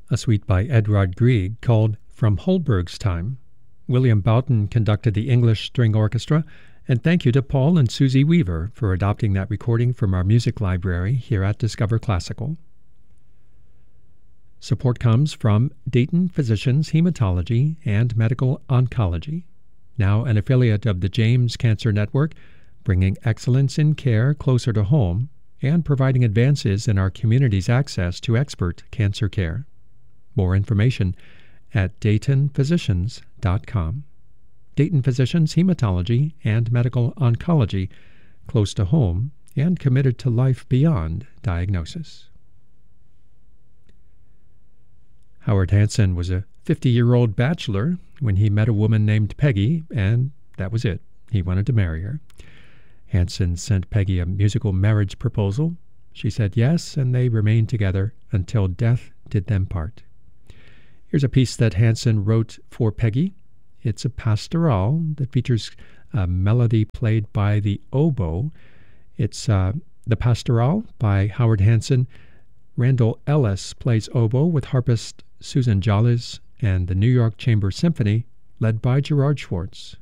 a suite by Edvard Grieg called From Holberg's Time. William Boughton conducted the English String Orchestra, and thank you to Paul and Susie Weaver for adopting that recording from our music library here at Discover Classical. Support comes from Dayton Physicians Hematology and Medical Oncology, now an affiliate of the James Cancer Network, bringing excellence in care closer to home and providing advances in our community's access to expert cancer care. More information at DaytonPhysicians.com. Dayton Physicians Hematology and Medical Oncology, close to home and committed to life beyond diagnosis. Howard Hansen was a 50-year-old bachelor when he met a woman named Peggy, and that was it. He wanted to marry her. Hansen sent Peggy a musical marriage proposal. She said yes, and they remained together until death did them part. Here's a piece that Hansen wrote for Peggy. It's a pastoral that features a melody played by the oboe. It's the pastoral by Howard Hansen. Randall Ellis plays oboe with harpist Susan Jolles and the New York Chamber Symphony, led by Gerard Schwartz.